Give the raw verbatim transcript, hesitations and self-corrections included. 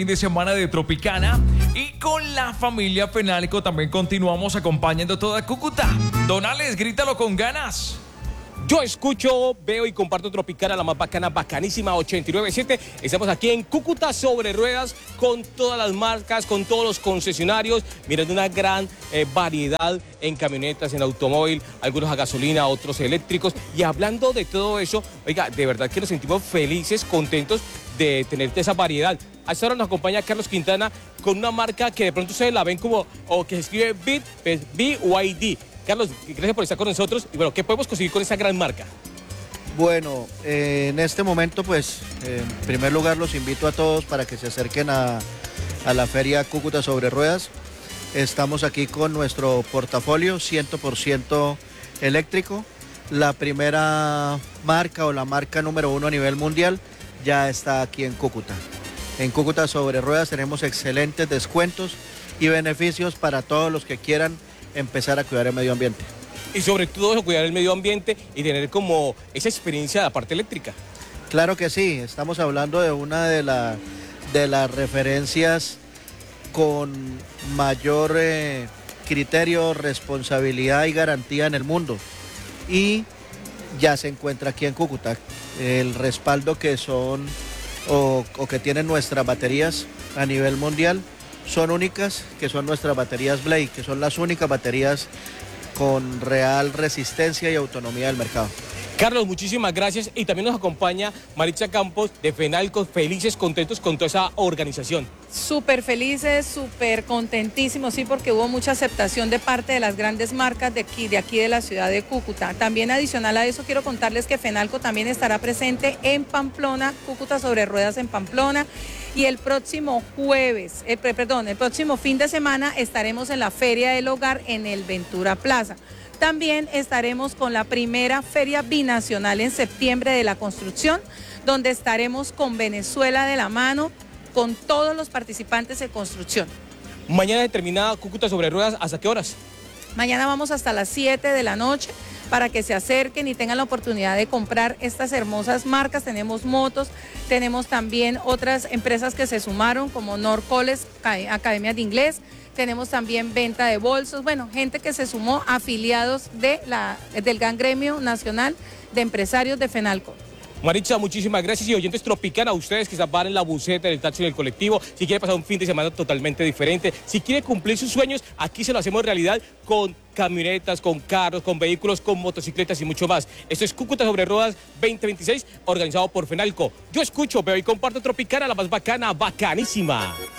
Fin de semana de Tropicana y con la familia Fenalco también continuamos acompañando toda Cúcuta. Donales, grítalo con ganas. Yo escucho, veo y comparto Tropicana, la más bacana, bacanísima, ochenta y nueve punto siete. Estamos aquí en Cúcuta sobre ruedas con todas las marcas, con todos los concesionarios, mirando una gran eh, variedad en camionetas, en automóvil, algunos a gasolina, otros eléctricos. Y hablando de todo eso, oiga, de verdad que nos sentimos felices, contentos de tener esa variedad. A esta hora nos acompaña Carlos Quintana con una marca que de pronto ustedes la ven como, o que se escribe B Y D, B Y D. Carlos, gracias por estar con nosotros. Y bueno, ¿qué podemos conseguir con esa gran marca? Bueno, eh, en este momento, pues, eh, en primer lugar los invito a todos para que se acerquen a, a la Feria Cúcuta sobre Ruedas. Estamos aquí con nuestro portafolio cien por ciento eléctrico. La primera marca o la marca número uno a nivel mundial ya está aquí en Cúcuta. En Cúcuta sobre Ruedas tenemos excelentes descuentos y beneficios para todos los que quieran empezar a cuidar el medio ambiente. Y sobre todo eso, cuidar el medio ambiente y tener como esa experiencia de la parte eléctrica. Claro que sí, estamos hablando de una de, la, de las referencias con mayor eh, criterio, responsabilidad y garantía en el mundo. Y ya se encuentra aquí en Cúcuta. El respaldo que son o, o que tienen nuestras baterías a nivel mundial son únicas, que son nuestras baterías Blade, que son las únicas baterías con real resistencia y autonomía del mercado. Carlos, muchísimas gracias. Y también nos acompaña Maritza Campos de Fenalco, felices, contentos con toda esa organización. Súper felices, súper contentísimos, sí, porque hubo mucha aceptación de parte de las grandes marcas de aquí, de aquí de la ciudad de Cúcuta. También adicional a eso, quiero contarles que Fenalco también estará presente en Pamplona, Cúcuta sobre Ruedas en Pamplona. Y el próximo jueves, eh, perdón, el próximo fin de semana estaremos en la Feria del Hogar en el Ventura Plaza. También estaremos con la primera Feria Binacional en septiembre de la construcción, donde estaremos con Venezuela de la mano, con todos los participantes de construcción. Mañana determinada Cúcuta sobre Ruedas, ¿hasta qué horas? Mañana vamos hasta las siete de la noche para que se acerquen y tengan la oportunidad de comprar estas hermosas marcas. Tenemos motos, tenemos también otras empresas que se sumaron como Norcoles, Academia de Inglés, tenemos también venta de bolsos, bueno, gente que se sumó, afiliados de la, del Gran Gremio Nacional de Empresarios de Fenalco. Maritza, muchísimas gracias. Y oyentes Tropicana, a ustedes que van en la buseta, en el taxi, en el colectivo, si quiere pasar un fin de semana totalmente diferente, si quiere cumplir sus sueños, aquí se lo hacemos realidad con camionetas, con carros, con vehículos, con motocicletas y mucho más. Esto es Cúcuta sobre Ruedas veinte veintiséis, organizado por Fenalco. Yo escucho, veo y comparto Tropicana, la más bacana, bacanísima.